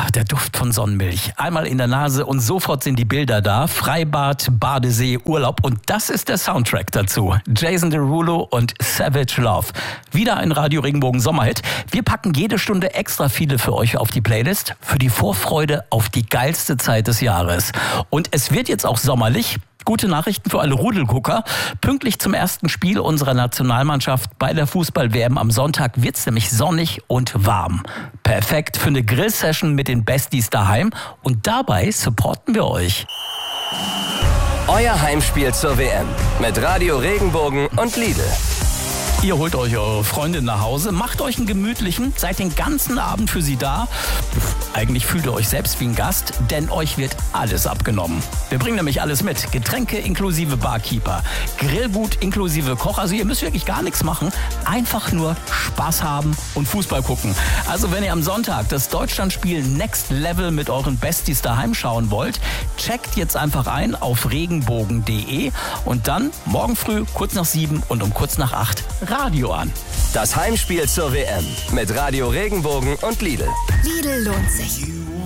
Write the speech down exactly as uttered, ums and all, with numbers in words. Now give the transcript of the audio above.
der Duft von Sonnenmilch. Einmal in der Nase und sofort sind die Bilder da. Freibad, Badesee, Urlaub und das ist der Soundtrack dazu. Jason Derulo und Savage Love. Wieder ein Radio Regenbogen Sommerhit. Wir packen jede Stunde extra viele für euch auf die Playlist für die Vorfreude auf die geilste Zeit des Jahres. Und es wird jetzt auch sommerlich. Gute Nachrichten für alle Rudelgucker. Pünktlich zum ersten Spiel unserer Nationalmannschaft bei der Fußball-W M am Sonntag wird's nämlich sonnig und warm. Perfekt für eine Grill-Session mit den Besties daheim. Und dabei supporten wir euch. Euer Heimspiel zur W M mit Radio Regenbogen und Lidl. Ihr holt euch eure Freundin nach Hause, macht euch einen gemütlichen, seid den ganzen Abend für sie da. Eigentlich fühlt ihr euch selbst wie ein Gast, denn euch wird alles abgenommen. Wir bringen nämlich alles mit. Getränke inklusive Barkeeper, Grillgut inklusive Koch. Also ihr müsst wirklich gar nichts machen. Einfach nur Spaß haben und Fußball gucken. Also wenn ihr am Sonntag das Deutschlandspiel Next Level mit euren Besties daheim schauen wollt, checkt jetzt einfach ein auf regenbogen punkt de und dann morgen früh kurz nach sieben und um kurz nach acht Radio an. Das Heimspiel zur W M mit Radio Regenbogen und Lidl. Lidl lohnt sich.